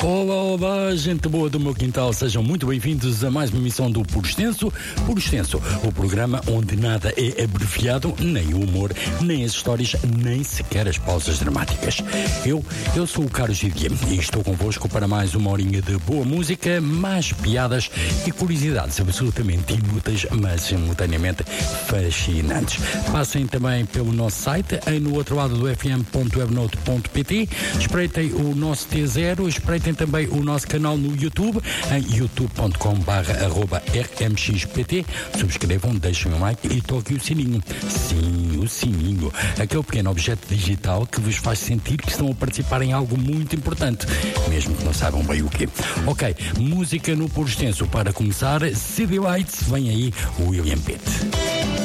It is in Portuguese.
Olá, olá, gente boa do meu quintal, sejam muito bem-vindos a mais uma emissão do Puro Extenso. Puro Extenso, o programa onde nada é abreviado, nem o humor, nem as histórias, nem sequer as pausas dramáticas. Eu sou o Carlos Didier e estou convosco para mais uma horinha de boa música, mais piadas e curiosidades absolutamente inúteis, mas simultaneamente fascinantes. Passem também pelo nosso site, aí no outro lado do fm.webnote.pt, espreitem o nosso T0, espreitem também o nosso canal no YouTube, em youtube.com/rmxpt. Subscrevam, deixem um like e toquem o sininho. Sim, o sininho. Aquele pequeno objeto digital que vos faz sentir que estão a participar em algo muito importante, mesmo que não saibam bem o quê. Ok, música no Puro Extenso para começar. City Lights, vem aí o William Pitt.